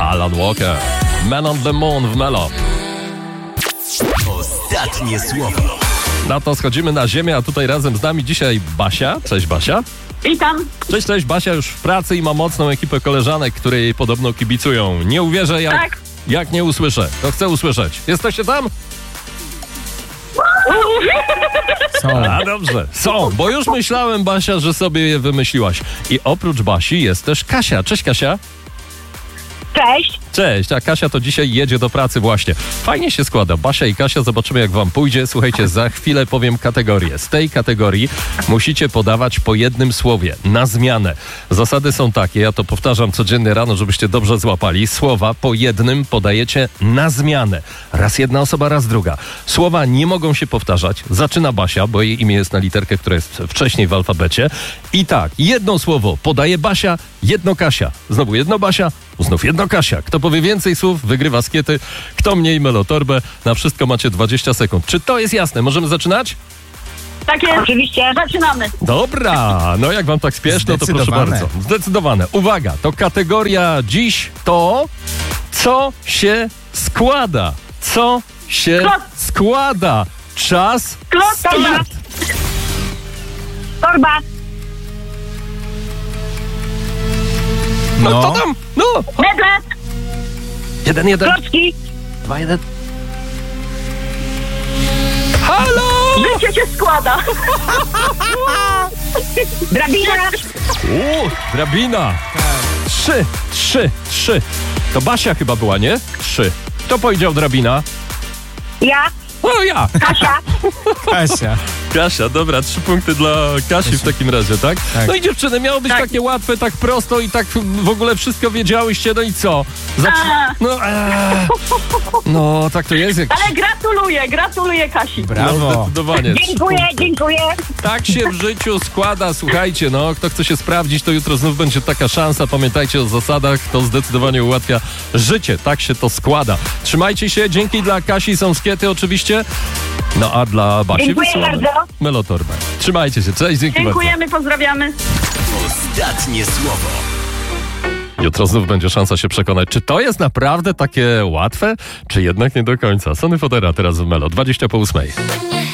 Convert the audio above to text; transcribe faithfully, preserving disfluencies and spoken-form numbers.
Alan Walker. Man on the Moon w Melo. Ostatnie słowo. Na to schodzimy na ziemię, a tutaj razem z nami dzisiaj Basia. Cześć Basia. Witam. Cześć, cześć. Basia już w pracy i ma mocną ekipę koleżanek, które jej podobno kibicują. Nie uwierzę, jak, Tak. jak nie usłyszę. To chcę usłyszeć. Jesteście tam? Są. A dobrze, są, bo już myślałem, Basia, że sobie je wymyśliłaś. I oprócz Basi jest też Kasia. Cześć Kasia. Cześć. Cześć, a Kasia to dzisiaj jedzie do pracy właśnie. Fajnie się składa. Basia i Kasia, zobaczymy jak wam pójdzie. Słuchajcie, za chwilę powiem kategorię. Z tej kategorii musicie podawać po jednym słowie, na zmianę. Zasady są takie, ja to powtarzam codziennie rano, żebyście dobrze złapali. Słowa po jednym podajecie na zmianę. Raz jedna osoba, raz druga. Słowa nie mogą się powtarzać. Zaczyna Basia, bo jej imię jest na literkę, która jest wcześniej w alfabecie. I tak, jedno słowo podaje Basia, jedno Kasia. Znowu jedno Basia, znów jedno Kasia. Kto powie więcej słów, wygrywa skiety. Kto mniej, melotorbę. Na wszystko macie dwadzieścia sekund. Czy to jest jasne? Możemy zaczynać? Tak jest. Oczywiście. Zaczynamy. Dobra, no jak wam tak spieszno, to proszę Zdecydowane. bardzo. Zdecydowane. Uwaga, to kategoria dziś to co się składa. Co się Klot. składa. Czas Klot, torba. start. Torba. No, No. to tam, no. Meble. Jeden, jeden, Klocki. dwa, jeden. Halo! Życie się składa. Drabina. U, drabina. Trzy, trzy, trzy. To Basia chyba była, nie? Trzy. Kto powiedział drabina? Ja. O, ja. Kasia. Kasia. Kasia, dobra, trzy punkty dla Kasi w takim razie, tak? Tak. No i dziewczyny, miało być Tak. takie łatwe, tak prosto i tak w ogóle wszystko wiedziałyście, no i co? Zaczy- A. no, eee, no, tak to jest. Jak... Ale gratuluję, gratuluję Kasi. No, Brawo. zdecydowanie. Dziękuję, dziękuję. Tak się w życiu składa, słuchajcie, no, kto chce się sprawdzić, to jutro znów będzie taka szansa. Pamiętajcie o zasadach, to zdecydowanie ułatwia życie. Tak się to składa. Trzymajcie się, dzięki dla Kasi, są skiety oczywiście. No a dla Basi Dziękuję wysyłamy bardzo. melotorbę. Trzymajcie się, cześć, dzięki bardzo. Dziękujemy, pozdrawiamy. Ostatnie słowo. Jutro znów będzie szansa się przekonać, czy to jest naprawdę takie łatwe, czy jednak nie do końca. Sony Fodera teraz w Melo, dwadzieścia po ósmej.